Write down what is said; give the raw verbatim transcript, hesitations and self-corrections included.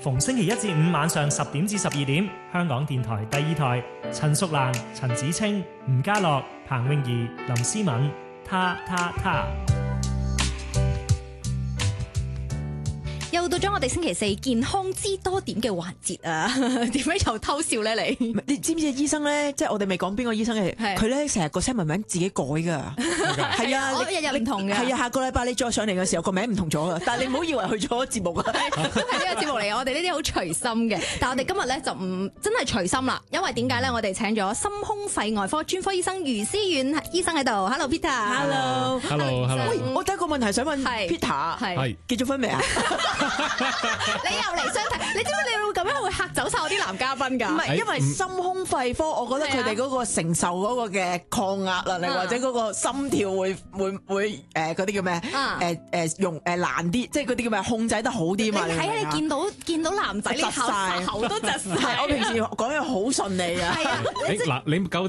逢星期一至五晚上十點至十二點，香港電台第二台，陳淑蘭、陳子清、吳家樂、彭詠儀、林思敏，他他他。 又到咗我哋星期四健康知多點嘅環節啊！點解又偷笑咧？你你知唔知醫生咧？即係我哋未講邊個醫生嘅，佢咧成日個新聞名自己改噶，係啊， 我日日唔同嘅。 係啊，下個禮拜你再上嚟嘅時候個名唔同咗啊！但係你唔好以為去咗節目啊， 都係呢個節目嚟，我哋呢啲好隨心嘅。但係我哋今日咧就唔真係隨心啦，因為點解咧？我哋請咗心胸肺外科專科醫生余思遠醫生喺度。Hello Peter。Hello。Hello。喂，我第一個問題想問 Peter，係結咗婚未啊？你又嚟相睇，你知唔知你會咁樣會嚇走晒我啲男嘉賓㗎？ 唔係，因為心胸肺科，我覺得佢哋嗰個承受嗰個嘅抗壓能力，或者嗰個心跳會會會誒嗰啲叫咩？誒誒用誒難啲，即係嗰啲叫咩？控制得好啲嘛？ 你睇你見到見到男仔，你口口都窒晒。 我平時講嘢好順利啊。 係啊， 嗱你夠。